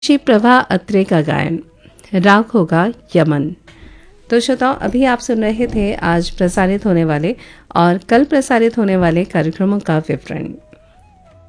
श्री प्रभा अत्रे का गायन, राग होगा यमन। तो श्रोताओं, अभी आप सुन रहे थे आज प्रसारित होने वाले और कल प्रसारित होने वाले कार्यक्रमों का विवरण।